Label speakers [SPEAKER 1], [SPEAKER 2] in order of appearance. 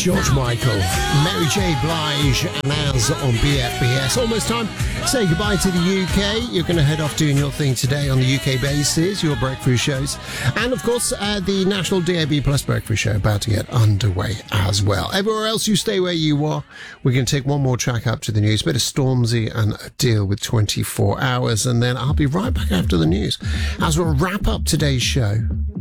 [SPEAKER 1] George Michael, Mary J. Blige, and Naz on BFBS. Almost time to say goodbye to the UK. You're going to head off doing your thing today on the UK basis, your breakthrough shows. And, of course, the National DAB Plus breakthrough show about to get underway as well. Everywhere else, you stay where you are. We're going to take one more track up to the news. A bit of Stormzy and Adele with 24 Hours. And then I'll be right back after the news as we'll wrap up today's show